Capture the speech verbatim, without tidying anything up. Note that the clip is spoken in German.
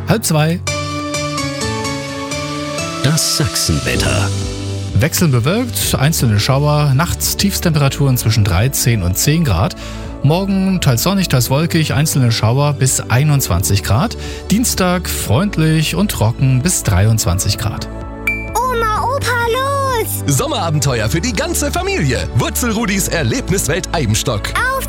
Halb zwei. Das Sachsenwetter. Wechselnd bewölkt, einzelne Schauer, nachts Tiefstemperaturen zwischen dreizehn und zehn Grad. Morgen teils sonnig, teils wolkig, einzelne Schauer bis einundzwanzig Grad. Dienstag freundlich und trocken bis dreiundzwanzig Grad. Oma, Opa, los! Sommerabenteuer für die ganze Familie. Wurzelrudis Erlebniswelt Eibenstock. Auf